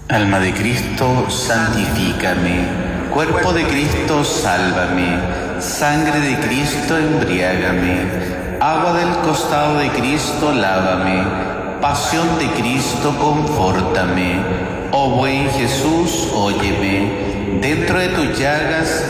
Alma de Cristo, santifícame. Cuerpo de Cristo, sálvame. Sangre de Cristo, embriágame. Agua del costado de Cristo, lávame. Pasión de Cristo, confórtame. Oh buen Jesús, óyeme. Dentro de tus llagas